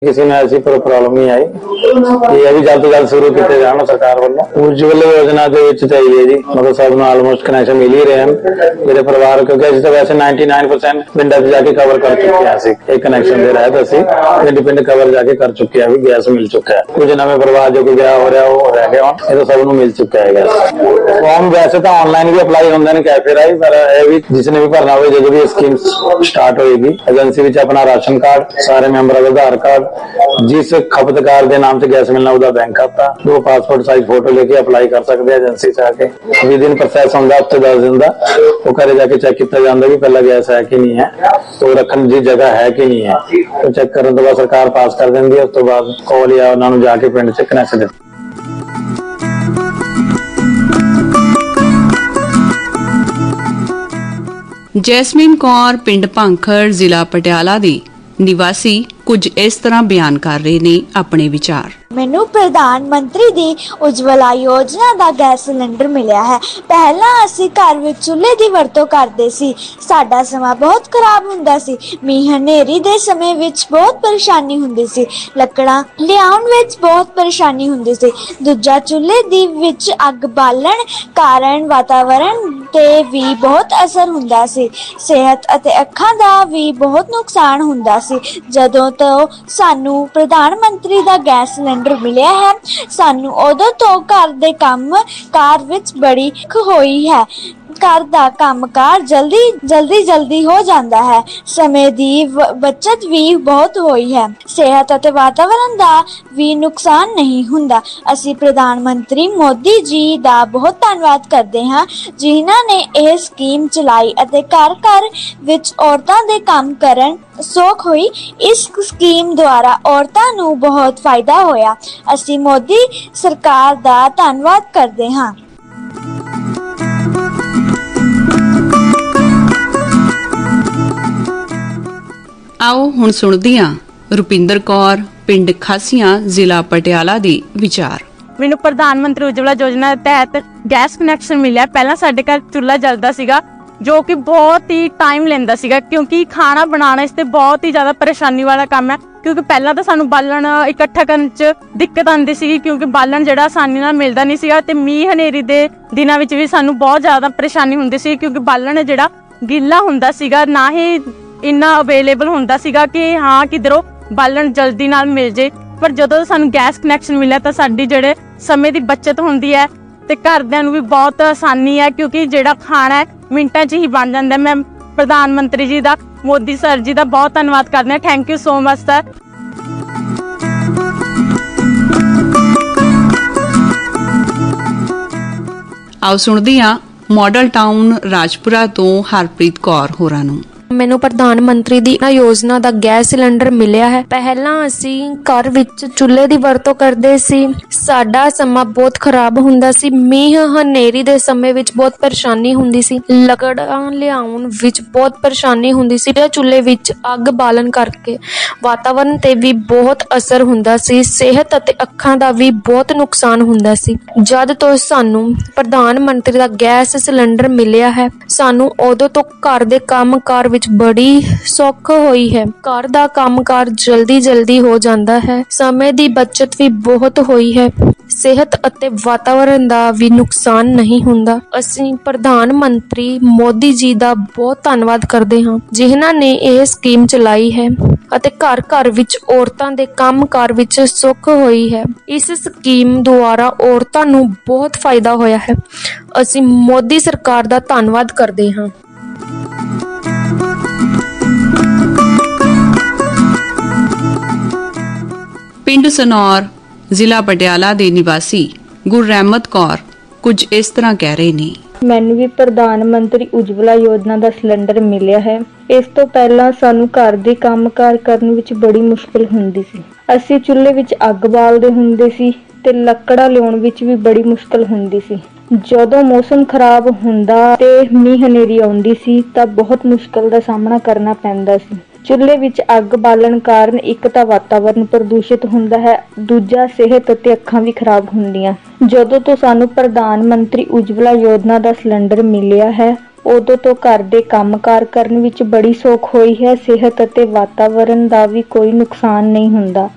किसी ने ऐसी प्रॉब्लम नहीं आई। ये भी जल्द तो जल्द शुरू किए जान सरकार वालों। उज्जवल योजना के चाहिए जी, मतलब सब ऑलमोस्ट कनेक्शन मिल ही रहे हैं मेरे परिवार, क्योंकि अभी तो वैसे 99% पिंड जाके कवर कर चुके हैं। एक कनेक्शन दे रहा है तो असं पिंड कवर जाके कर चुके हैं, अभी गैस मिल चुका है। कुछ नवे परिवार जो कि ब्याह हो रहा है वो रह गया, ये तो सबको मिल चुका है गैस। फॉर्म वैसे तो ऑनलाइन भी अप्लाई होंगे ने कैफे राही, पर भी जिसने भी भरना हो जो भी स्कीम स्टार्ट होगी एजेंसी में अपना राशन कार्ड, सारे मैंबर का आधार कार्ड, जिस खपतकार के नाम से गैस मिलना उसका बैंक खाता, 2 पासपोर्ट साइज फोटो लेके अप्लाई कर सकते हैं एजेंसी से आके। 20 दिन प्रोसैस होंगे, हफ्ते 10 दिन का वो घरे जाके चेक किया जाता भी पहला गैस है कि नहीं है, तो रखने की जगह है कि नहीं है, तो चेक करने तो बाद सरकार पास कर देंगी। उस तो बाद कॉल या उन्होंने जाके पिंड से कनेक्शन दे। ਜੈਸਮੀਨ ਕੌਰ ਪਿੰਡ ਭਾਂਖੜ ਜ਼ਿਲ੍ਹਾ ਪਟਿਆਲਾ ਦੀ ਨਿਵਾਸੀ ਕੁਝ ਇਸ ਤਰ੍ਹਾਂ ਬਿਆਨ ਕਰ ਰਹੇ ਨੇ ਆਪਣੇ ਵਿਚਾਰ। ਮੈਨੂੰ ਪ੍ਰਧਾਨ ਮੰਤਰੀ ਦੀ ਉਜਵਲਾ ਯੋਜਨਾ ਦਾ ਗੈਸ ਸਿਲੰਡਰ ਮਿਲਿਆ ਹੈ। ਪਹਿਲਾਂ ਅਸੀਂ ਘਰ ਵਿੱਚ ਚੁੱਲ੍ਹੇ ਦੀ ਵਰਤੋਂ ਕਰਦੇ ਸੀ। ਸਾਡਾ ਸਮਾਂ ਬਹੁਤ ਖਰਾਬ ਹੁੰਦਾ ਸੀ। ਮੀਂਹ ਹਨੇਰੀ ਦੇ ਸਮੇਂ ਵਿੱਚ ਬਹੁਤ ਪਰੇਸ਼ਾਨੀ ਹੁੰਦੀ ਸੀ। ਲੱਕੜਾਂ ਲਿਆਉਣ ਵਿੱਚ ਬਹੁਤ ਪਰੇਸ਼ਾਨੀ ਹੁੰਦੀ ਸੀ। ਦੂਜਾ, ਚੁੱਲ੍ਹੇ ਦੀ ਵਿੱਚ ਅੱਗ ਬਾਲਣ ਕਾਰਨ ਵਾਤਾਵਰਣ ਤੇ ਵੀ ਬਹੁਤ ਅਸਰ ਹੁੰਦਾ ਸੀ। ਸਿਹਤ ਅਤੇ ਅੱਖਾਂ ਦਾ ਵੀ ਬਹੁਤ ਨੁਕਸਾਨ ਹੁੰਦਾ ਸੀ। ਜਦੋਂ ਤੋਂ ਸਾਨੂੰ ਪ੍ਰਧਾਨ ਮੰਤਰੀ ਦਾ ਗੈਸ ਸਿਲੰਡਰ ਮਿਲਿਆ ਹੈ, ਸਾਨੂੰ ਉਦੋਂ ਤੋਂ ਘਰ ਦੇ ਕੰਮ ਕਾਰ ਵਿੱਚ ਬੜੀ ਹੋਈ ਹੈ। ਘਰ ਦਾ ਕੰਮਕਾਰ ਜਲਦੀ ਹੋ ਜਾਂਦਾ ਹੈ। ਸਮੇਂ ਦੀ ਬੱਚਤ ਵੀ ਬਹੁਤ ਹੋਈ ਹੈ। ਸਿਹਤ ਅਤੇ ਵਾਤਾਵਰਣ ਦਾ ਵੀ ਨੁਕਸਾਨ ਨਹੀਂ ਹੁੰਦਾ। ਅਸੀਂ ਪ੍ਰਧਾਨ ਮੰਤਰੀ ਮੋਦੀ ਜੀ ਦਾ ਬਹੁਤ ਧੰਨਵਾਦ ਕਰਦੇ ਹਾਂ, ਜਿਨ੍ਹਾਂ ਨੇ ਇਹ ਸਕੀਮ ਚਲਾਈ ਅਤੇ ਘਰ ਘਰ ਵਿੱਚ ਔਰਤਾਂ ਦੇ ਕੰਮ ਕਰਨ ਸੌਖ ਹੋਈ। ਇਸ ਸਕੀਮ ਦੁਆਰਾ ਔਰਤਾਂ ਨੂੰ ਬਹੁਤ ਫਾਇਦਾ ਹੋਇਆ। ਅਸੀਂ ਮੋਦੀ ਸਰਕਾਰ ਦਾ ਧੰਨਵਾਦ ਕਰਦੇ ਹਾਂ। ਆਓ ਹੁਣ ਸੁਣਦੇ ਹਾਂ ਰੁਪਿੰਦਰ ਕੌਰ ਪਿੰਡ ਖਾਸੀਆਂ ਜ਼ਿਲ੍ਹਾ ਪਟਿਆਲਾ ਦੀ ਵਿਚਾਰ। ਮੈਨੂੰ ਪ੍ਰਧਾਨ ਮੰਤਰੀ ਉਜਵਲਾ ਯੋਜਨਾ ਦੇ ਤਹਿਤ ਗੈਸ ਕਨੈਕਸ਼ਨ ਮਿਲਿਆ। ਪਹਿਲਾਂ ਸਾਡੇ ਘਰ ਚੁੱਲ੍ਹਾ ਜਲਦਾ ਸੀਗਾ, ਜੋ ਕਿ ਬਹੁਤ ਹੀ ਟਾਈਮ ਲੈਂਦਾ ਸੀਗਾ, ਕਿਉਂਕਿ ਖਾਣਾ ਬਣਾਉਣਾ ਇਸ ਤੇ ਬਹੁਤ ਹੀ ਜ਼ਿਆਦਾ ਪਰੇਸ਼ਾਨੀ ਵਾਲਾ ਕੰਮ ਹੈ। ਕਿਉਂਕਿ ਪਹਿਲਾਂ ਤਾਂ ਸਾਨੂੰ ਬਾਲਣ ਇਕੱਠਾ ਕਰਨ 'ਚ ਦਿੱਕਤ ਆਉਂਦੀ ਸੀਗੀ, ਕਿਉਂਕਿ ਬਾਲਣ ਜਿਹੜਾ ਆਸਾਨੀ ਨਾਲ ਮਿਲਦਾ ਨਹੀਂ ਸੀਗਾ, ਤੇ ਮੀਂਹ ਹਨੇਰੀ ਦੇ ਦਿਨਾਂ ਵਿੱਚ ਵੀ ਸਾਨੂੰ ਬਹੁਤ ਜ਼ਿਆਦਾ ਪਰੇਸ਼ਾਨੀ ਹੁੰਦੀ ਸੀ, ਕਿਉਂਕਿ ਬਾਲਣ ਜਿਹੜਾ ਗਿੱਲਾ ਹੁੰਦਾ ਸੀਗਾ, ਨਾ ਹੀ ਇੰਨਾ ਅਵੇਲੇਬਲ ਹੁੰਦਾ ਸੀਗਾ ਕਿ ਹਾਂ ਕਿਧਰੋਂ ਬਾਲਣ ਜਲਦੀ ਨਾਲ ਮਿਲ ਜੇ। ਪਰ ਜਦੋਂ ਸਾਨੂੰ ਗੈਸ ਕਨੈਕਸ਼ਨ ਮਿਲਿਆ ਤਾਂ ਸਾਡੀ ਜਿਹੜੇ ਸਮੇਂ ਦੀ ਬੱਚਤ ਹੁੰਦੀ ਹੈ ਤੇ ਘਰਦਿਆਂ ਨੂੰ ਵੀ ਬਹੁਤ ਆਸਾਨੀ ਹੈ, ਕਿਉਂਕਿ ਜਿਹੜਾ ਖਾਣਾ ਹੈ ਮਿੰਟਾਂ 'ਚ ਹੀ ਬਣ ਜਾਂਦਾ। ਮੈਂ ਪ੍ਰਧਾਨ ਮੰਤਰੀ ਜੀ ਦਾ, ਮੋਦੀ ਸਰ ਜੀ ਦਾ ਬਹੁਤ ਧੰਨਵਾਦ ਕਰਦੇ ਹਾਂ। Thank you so much sir. ਆਓ ਸੁਣਦੇ ਹਾਂ ਮਾਡਲ ਟਾਊਨ ਰਾਜਪੁਰਾ ਤੋਂ ਹਰਪ੍ਰੀਤ ਕੌਰ ਹੋਰਾਂ ਨੂੰ। ਮੈਨੂੰ ਪ੍ਰਧਾਨ ਮੰਤਰੀ ਦੀ ਯੋਜਨਾ ਦਾ ਗੈਸ ਸਿਲੰਡਰ ਮਿਲਿਆ ਹੈ। ਪਹਿਲਾਂ ਅਸੀਂ ਘਰ ਵਿੱਚ ਚੁੱਲ੍ਹੇ ਦੀ ਵਰਤੋਂ ਕਰਦੇ ਸੀ। ਸਾਡਾ ਸਮਾਂ ਬਹੁਤ ਖਰਾਬ ਹੁੰਦਾ ਸੀ। ਮੀਂਹ ਹਨੇਰੀ ਦੇ ਸਮੇਂ ਵਿੱਚ ਬਹੁਤ ਪਰੇਸ਼ਾਨੀ ਹੁੰਦੀ ਸੀ। ਲੱਕੜਾਂ ਲਿਆਉਣ ਵਿੱਚ ਬਹੁਤ ਪਰੇਸ਼ਾਨੀ ਹੁੰਦੀ ਸੀ। ਚੁੱਲ੍ਹੇ ਵਿੱਚ ਅੱਗ ਬਾਲਣ ਕਰਕੇ ਵਾਤਾਵਰਨ ਤੇ ਵੀ ਬਹੁਤ ਅਸਰ ਹੁੰਦਾ ਸੀ। ਸਿਹਤ ਅਤੇ ਅੱਖਾਂ ਦਾ ਵੀ ਬਹੁਤ ਨੁਕਸਾਨ ਹੁੰਦਾ ਸੀ। ਜਦ ਤੋਂ ਸਾਨੂੰ ਪ੍ਰਧਾਨ ਮੰਤਰੀ ਦਾ ਗੈਸ ਸਿਲੰਡਰ ਮਿਲਿਆ ਹੈ, ਸਾਨੂੰ ਉਦੋਂ ਤੋਂ ਘਰ ਦੇ ਕੰਮਕਾਰ ਵਿੱਚ ਬੜੀ ਸੌਖ ਹੋਈ ਹੈ। ਘਰ ਦਾ ਕੰਮਕਾਰ ਜਲਦੀ ਹੋ ਜਾਂਦਾ ਹੈ। ਸਮੇਂ ਦੀ ਬੱਚਤ ਵੀ ਬਹੁਤ ਹੋਈ ਹੈ। ਸਿਹਤ ਅਤੇ ਵਾਤਾਵਰਣ ਦਾ ਵੀ ਨੁਕਸਾਨ ਨਹੀਂ ਹੁੰਦਾ। ਅਸੀਂ ਪ੍ਰਧਾਨ ਮੰਤਰੀ ਮੋਦੀ ਜੀ ਦਾ ਬਹੁਤ ਧੰਨਵਾਦ ਕਰਦੇ ਹਾਂ, ਜਿਨ੍ਹਾਂ ਨੇ ਇਹ ਸਕੀਮ ਚਲਾਈ ਹੈ ਅਤੇ ਘਰ ਘਰ ਵਿੱਚ ਔਰਤਾਂ ਦੇ ਕੰਮਕਾਰ ਵਿੱਚ ਸੁੱਖ ਹੋਈ ਹੈ। ਇਸ ਸਕੀਮ ਦੁਆਰਾ ਔਰਤਾਂ ਨੂੰ ਬਹੁਤ ਫਾਇਦਾ ਹੋਇਆ ਹੈ। ਅਸੀਂ ਮੋਦੀ ਸਰਕਾਰ ਦਾ ਧੰਨਵਾਦ ਕਰਦੇ ਹਾਂ। ਪਿੰਡ ਸਨੌਰ ਜ਼ਿਲ੍ਹਾ ਪਟਿਆਲਾ ਦੇ ਨਿਵਾਸੀ ਗੁਰਰਹਿਮਤ ਕੌਰ ਕੁਝ ਇਸ ਤਰ੍ਹਾਂ ਕਹਿ ਰਹੇ ਨੇ। ਮੈਨੂੰ ਵੀ ਪ੍ਰਧਾਨ ਮੰਤਰੀ ਉਜਵਲਾ ਯੋਜਨਾ ਦਾ ਸਿਲੰਡਰ ਮਿਲਿਆ ਹੈ। ਇਸ ਤੋਂ ਪਹਿਲਾਂ ਸਾਨੂੰ ਘਰ ਦੇ ਕੰਮਕਾਰ ਕਰਨ ਵਿੱਚ ਬੜੀ ਮੁਸ਼ਕਲ ਹੁੰਦੀ ਸੀ। ਅਸੀਂ ਚੁੱਲ੍ਹੇ ਵਿੱਚ ਅੱਗ ਬਾਲਦੇ ਹੁੰਦੇ ਸੀ ਤੇ ਲੱਕੜਾਂ ਲਿਆਉਣ ਵਿੱਚ ਵੀ ਬੜੀ ਮੁਸ਼ਕਲ ਹੁੰਦੀ ਸੀ। ਜਦੋਂ ਮੌਸਮ ਖਰਾਬ ਹੁੰਦਾ ਤੇ ਮੀਂਹ ਹਨੇਰੀ ਆਉਂਦੀ ਸੀ ਤਾਂ ਬਹੁਤ ਮੁਸ਼ਕਲ ਦਾ ਸਾਹਮਣਾ ਕਰਨਾ ਪੈਂਦਾ ਸੀ। ਚੁੱਲ੍ਹੇ ਵਿੱਚ ਅੱਗ ਬਾਲਣ ਕਾਰਨ ਇੱਕ ਤਾਂ ਵਾਤਾਵਰਨ ਪ੍ਰਦੂਸ਼ਿਤ ਹੁੰਦਾ ਹੈ, ਦੂਜਾ ਸਿਹਤ ਅਤੇ ਅੱਖਾਂ ਵੀ ਖਰਾਬ ਹੁੰਦੀਆਂ। ਜਦੋਂ ਤੋਂ ਸਾਨੂੰ ਪ੍ਰਧਾਨ ਮੰਤਰੀ ਉਜਵਲਾ ਯੋਜਨਾ ਦਾ ਸਿਲੰਡਰ ਮਿਲਿਆ ਹੈ, ਉਦੋਂ ਤੋਂ ਘਰ ਦੇ ਕੰਮਕਾਰ ਕਰਨ ਵਿੱਚ ਬੜੀ ਸੌਖ ਹੋਈ ਹੈ। ਸਿਹਤ ਅਤੇ ਵਾਤਾਵਰਨ ਦਾ ਵੀ ਕੋਈ ਨੁਕਸਾਨ ਨਹੀਂ ਹੁੰਦਾ।